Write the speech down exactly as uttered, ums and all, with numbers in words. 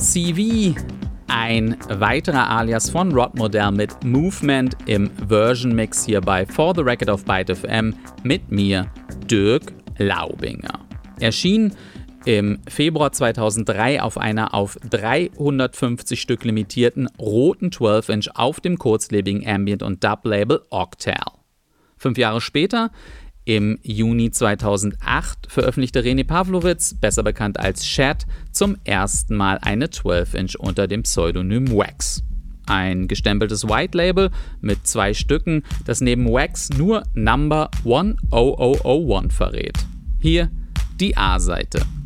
C V, ein weiterer Alias von Rod Model mit Movement im Version-Mix hier bei For the Record auf Byte F M mit mir, Dirk Laubinger. Erschien im Februar zweitausenddrei auf einer auf dreihundertfünfzig Stück limitierten roten zwölf Inch auf dem kurzlebigen Ambient- und Dub-Label Octal. Fünf Jahre später, im Juni zweitausendacht, veröffentlichte René Pavlovitz, besser bekannt als Shad, zum ersten Mal eine zwölf Inch unter dem Pseudonym Wax. Ein gestempeltes White Label mit zwei Stücken, das neben Wax nur Number eins null null null eins verrät. Hier die A-Seite.